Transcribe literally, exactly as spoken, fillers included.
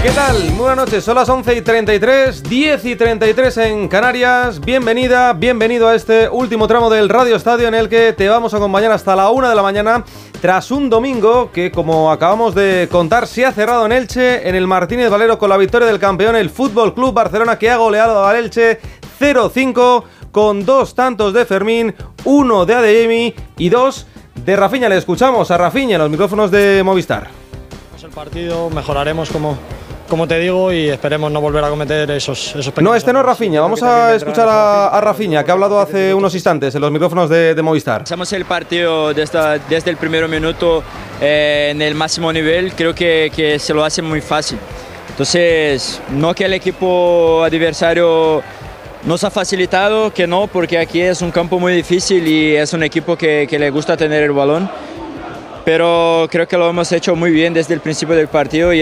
¿Qué tal? Muy buenas noches, son las once y treinta y tres, diez y treinta y tres en Canarias. Bienvenida, bienvenido a este último tramo del Radio Estadio en el que te vamos a acompañar hasta la una de la mañana tras un domingo que, como acabamos de contar, se ha cerrado en Elche, en el Martínez Valero, con la victoria del campeón, el Fútbol Club Barcelona, que ha goleado al Elche cero cinco con dos tantos de Fermín, uno de Adeyemi y dos de Rafinha. Le escuchamos a Rafinha en los micrófonos de Movistar. El partido, mejoraremos como, como te digo y esperemos no volver a cometer esos, esos pequeños. No, este no es Rafinha, vamos a escuchar a, a Rafinha, que ha hablado hace unos instantes en los micrófonos de, de Movistar. Hacemos el partido desde, desde el primer minuto eh, en el máximo nivel, creo que, que se lo hace muy fácil. Entonces, no que el equipo adversario nos ha facilitado, que no, porque aquí es un campo muy difícil y es un equipo que, que le gusta tener el balón. Pero creo que lo hemos hecho muy bien desde el principio del partido. Y